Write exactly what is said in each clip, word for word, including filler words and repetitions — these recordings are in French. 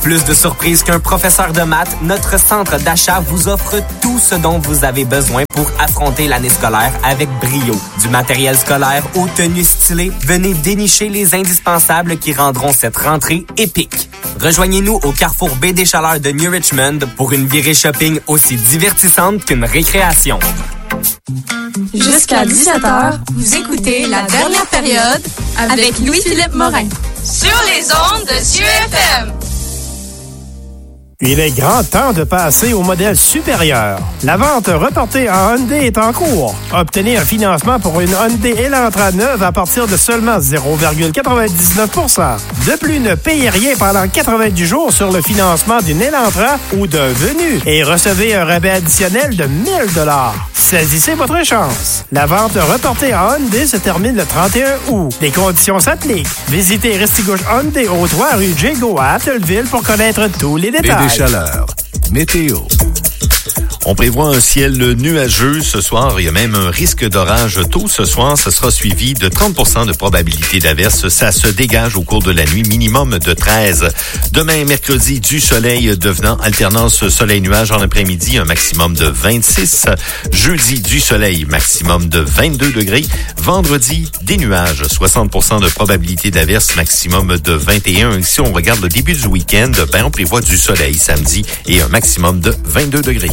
Plus de surprises qu'un professeur de maths, notre centre d'achat vous offre tout ce dont vous avez besoin pour affronter l'année scolaire avec brio. Du matériel scolaire aux tenues stylées, venez dénicher les indispensables qui rendront cette rentrée épique. Rejoignez-nous au Carrefour Baie des Chaleurs de New Richmond pour une virée shopping aussi divertissante qu'une récréation. Jusqu'à dix-sept heures, vous écoutez La Dernière Période avec Louis-Philippe Morin. Sur les ondes de C U F M. Il est grand temps de passer au modèle supérieur. La vente reportée en Hyundai est en cours. Obtenez un financement pour une Hyundai Elantra neuve à partir de seulement zéro virgule quatre-vingt-dix-neuf pour cent. De plus, ne payez rien pendant quatre-vingt-dix jours sur le financement d'une Elantra ou d'un Venue et recevez un rabais additionnel de mille dollars. Saisissez votre chance. La vente reportée en Hyundai se termine le trente et un août. Les conditions s'appliquent. Visitez Restigouche Hyundai au trois rue Jago à Attelville pour connaître tous les détails. Des chaleurs. Météo. On prévoit un ciel nuageux ce soir. Il y a même un risque d'orage tôt ce soir. Ce sera suivi de trente pour cent de probabilité d'averse. Ça se dégage au cours de la nuit, minimum de treize. Demain, mercredi, du soleil devenant alternance soleil-nuage en après-midi, un maximum de vingt-six. Jeudi, du soleil, maximum de vingt-deux degrés. Vendredi, des nuages, soixante pour cent de probabilité d'averse, maximum de vingt et un. Si on regarde le début du week-end, ben on prévoit du soleil samedi et un maximum de vingt-deux degrés.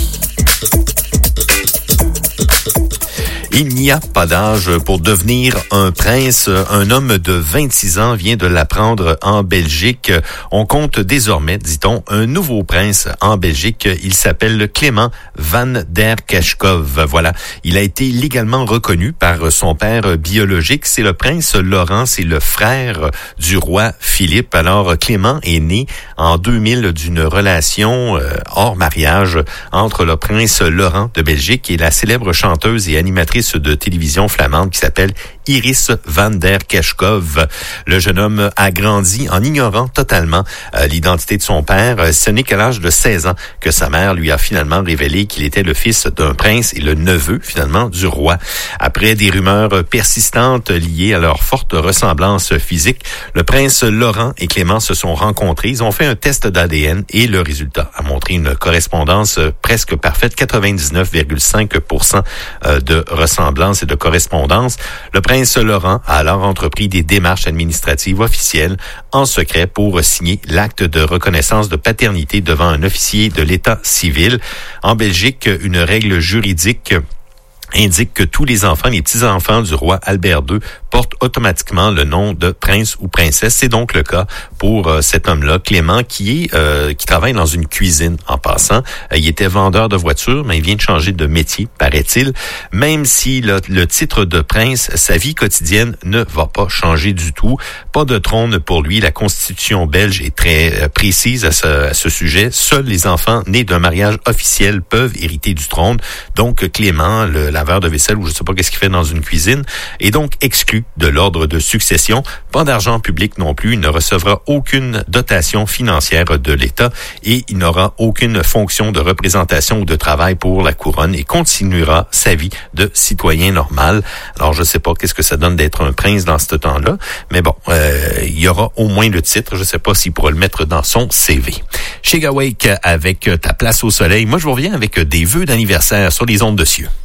Il n'y a pas d'âge pour devenir un prince. Un homme de vingt-six ans vient de l'apprendre en Belgique. On compte désormais, dit-on, un nouveau prince en Belgique. Il s'appelle Clément Van der Kerkhof. Voilà. Il a été légalement reconnu par son père biologique. C'est le prince Laurent, c'est le frère du roi Philippe. Alors, Clément est né en deux mille d'une relation euh, hors mariage entre le prince Laurent de Belgique et la célèbre chanteuse et animatrice de télévision flamande qui s'appelle Iris Van der Kerkhof. Le jeune homme a grandi en ignorant totalement euh, l'identité de son père. Ce n'est qu'à l'âge de seize ans que sa mère lui a finalement révélé qu'il était le fils d'un prince et le neveu, finalement, du roi. Après des rumeurs persistantes liées à leur forte ressemblance physique, le prince Laurent et Clément se sont rencontrés. Ils ont fait un test d'A D N et le résultat a montré une correspondance presque parfaite, quatre-vingt-dix-neuf virgule cinq pour cent de ressemblance et de correspondance. Le prince Laurent a alors entrepris des démarches administratives officielles en secret pour signer l'acte de reconnaissance de paternité devant un officier de l'État civil. En Belgique, une règle juridique indique que tous les enfants, les petits-enfants du roi Albert deux portent automatiquement le nom de prince ou princesse. C'est donc le cas pour euh, cet homme-là, Clément, qui est euh, qui travaille dans une cuisine en passant. Euh, il était vendeur de voitures, mais il vient de changer de métier, paraît-il. Même si le, le titre de prince, sa vie quotidienne ne va pas changer du tout. Pas de trône pour lui. La constitution belge est très euh, précise à ce, à ce sujet. Seuls les enfants nés d'un mariage officiel peuvent hériter du trône. Donc, Clément, le laveur de vaisselle ou je sais pas qu'est-ce qu'il fait dans une cuisine, est donc exclu de l'ordre de succession. Pas d'argent public non plus. Il ne recevra aucune dotation financière de l'État et il n'aura aucune fonction de représentation ou de travail pour la couronne et continuera sa vie de citoyen normal. Alors, je sais pas qu'est-ce que ça donne d'être un prince dans ce temps-là, mais bon, euh, il y aura au moins le titre. Je sais pas s'il pourra le mettre dans son C V. Shigawake avec Ta place au soleil. Moi, je vous reviens avec des vœux d'anniversaire sur les ondes de Cieux.